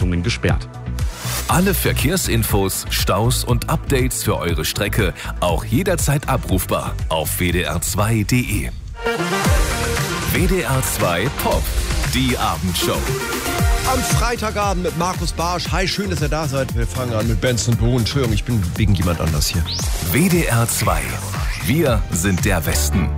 Richtungen gesperrt. Alle Verkehrsinfos, Staus und Updates für eure Strecke auch jederzeit abrufbar auf wdr2.de. WDR 2 Pop, die Abendshow. Am Freitagabend mit Markus Barsch. Hi, schön, dass ihr da seid. Wir fangen an mit Benson Boone. Entschuldigung, ich bin wegen jemand anders hier. WDR 2. Wir sind der Westen.